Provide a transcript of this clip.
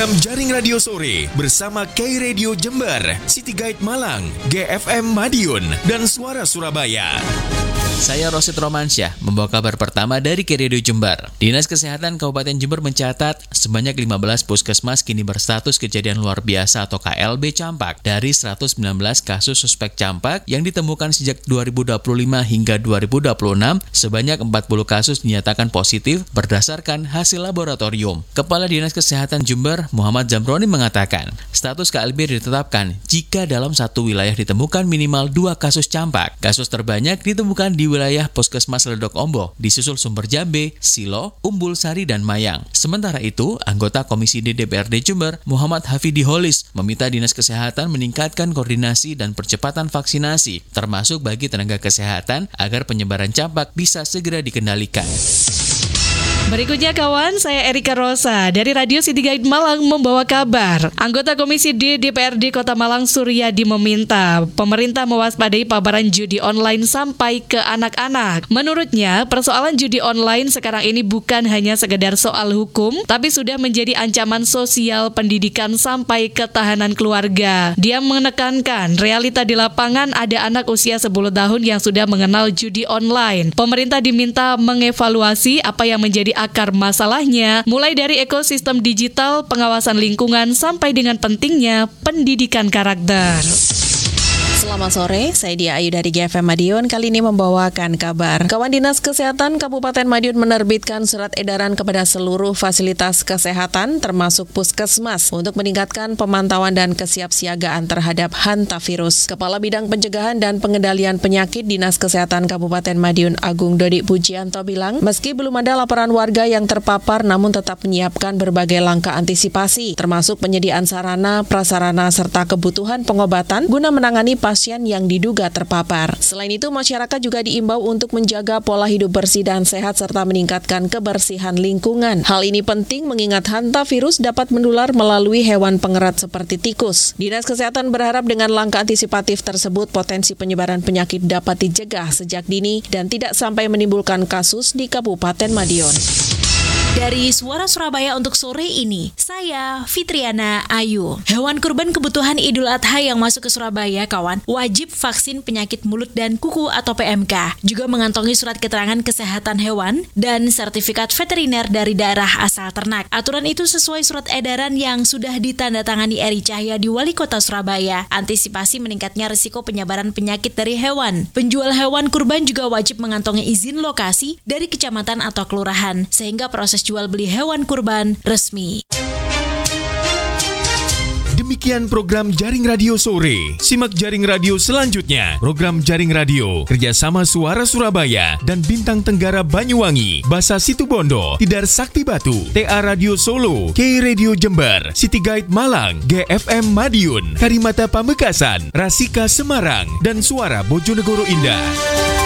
program Jaring Radio Sore bersama K Radio Jember, City Guide Malang, GFM Madiun, dan Suara Surabaya. Saya Rosid Romansyah, membawa kabar pertama dari K Radio Jember. Dinas Kesehatan Kabupaten Jember mencatat sebanyak 15 puskesmas kini berstatus kejadian luar biasa atau KLB campak dari 119 kasus suspek campak yang ditemukan sejak 2025 hingga 2026. Sebanyak 40 kasus dinyatakan positif berdasarkan hasil laboratorium. Kepala Dinas Kesehatan Jember, Muhammad Zamroni mengatakan, status KLB ditetapkan jika dalam satu wilayah ditemukan minimal 2 kasus campak. Kasus terbanyak ditemukan di wilayah Puskesmas Ledok Ombo, disusul Sumber Jambe, Silo, Umbul Sari, dan Mayang. Sementara itu, anggota Komisi D DPRD Jember, Muhammad Hafidi Holis, meminta Dinas Kesehatan meningkatkan koordinasi dan percepatan vaksinasi, termasuk bagi tenaga kesehatan agar penyebaran campak bisa segera dikendalikan. Berikutnya kawan, saya Erika Rosa dari Radio City Guide Malang membawa kabar. Anggota Komisi D DPRD Kota Malang Suryadi meminta pemerintah mewaspadai paparan judi online sampai ke anak-anak. Menurutnya, persoalan judi online sekarang ini bukan hanya sekedar soal hukum, tapi sudah menjadi ancaman sosial, pendidikan sampai ketahanan keluarga. Dia menekankan realita di lapangan ada anak usia 10 tahun yang sudah mengenal judi online. Pemerintah diminta mengevaluasi apa yang menjadi akar masalahnya, mulai dari ekosistem digital, pengawasan lingkungan, sampai dengan pentingnya pendidikan karakter. Selamat sore, saya Dia Ayu dari GFM Madiun. Kali ini membawakan kabar. Kawan Dinas Kesehatan Kabupaten Madiun menerbitkan surat edaran kepada seluruh fasilitas kesehatan termasuk puskesmas untuk meningkatkan pemantauan dan kesiapsiagaan terhadap hantavirus. Kepala Bidang Pencegahan dan Pengendalian Penyakit Dinas Kesehatan Kabupaten Madiun Agung Dodi Pujianto bilang, meski belum ada laporan warga yang terpapar namun tetap menyiapkan berbagai langkah antisipasi termasuk penyediaan sarana, prasarana serta kebutuhan pengobatan guna menangani pasien yang diduga terpapar. Selain itu, masyarakat juga diimbau untuk menjaga pola hidup bersih dan sehat serta meningkatkan kebersihan lingkungan. Hal ini penting mengingat hantavirus dapat menular melalui hewan pengerat seperti tikus. Dinas Kesehatan berharap dengan langkah antisipatif tersebut potensi penyebaran penyakit dapat dicegah sejak dini dan tidak sampai menimbulkan kasus di Kabupaten Madiun. Dari Suara Surabaya untuk sore ini, saya Fitriana Ayu. Hewan kurban kebutuhan Idul Adha yang masuk ke Surabaya, kawan, wajib vaksin penyakit mulut dan kuku atau PMK. Juga mengantongi surat keterangan kesehatan hewan dan sertifikat veteriner dari daerah asal ternak. Aturan itu sesuai surat edaran yang sudah ditandatangani Eri Cahya di Wali Kota Surabaya. Antisipasi meningkatnya risiko penyebaran penyakit dari hewan. Penjual hewan kurban juga wajib mengantongi izin lokasi dari kecamatan atau kelurahan, sehingga proses jual beli hewan kurban resmi. Demikian program Jaring Radio Sore. Simak Jaring Radio selanjutnya. Program Jaring Radio kerjasama Suara Surabaya dan Bintang Tenggara Banyuwangi, Basa Situbondo, Tidar Sakti Batu, TA Radio Solo, K Radio Jember, City Guide Malang, GFM Madiun, Karimata Pamekasan, Rasika Semarang, dan Suara Bojonegoro Indah.